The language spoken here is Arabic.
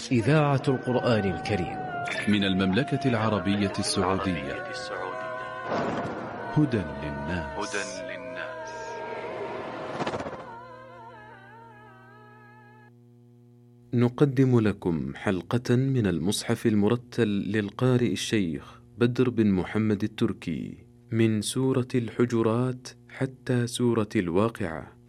إذاعة القرآن الكريم من المملكة العربية السعودية. هدى للناس. نقدم لكم حلقة من المصحف المرتل للقارئ الشيخ بدر بن محمد التركي من سورة الحجرات حتى سورة الواقعة.